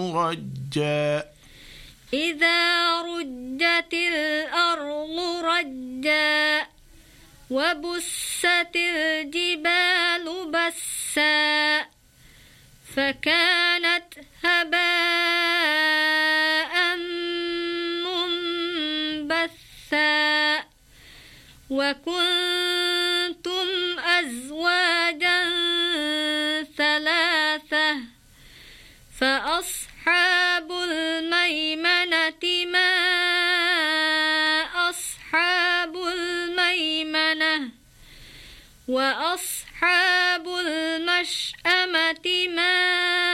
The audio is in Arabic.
رجا إذا رجت الأرض رجا وبست الجبال بسا فكانت هباء منبثا وكنتم أزواجا ثلاثة فأصحاب الميمنة ما أصحاب الميمنة وأصحاب المشأمة ما